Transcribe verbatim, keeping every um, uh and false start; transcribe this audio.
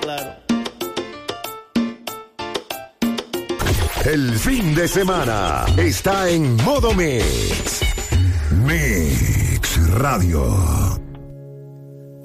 Claro. El fin de semana está en modo Mix. Mix Radio.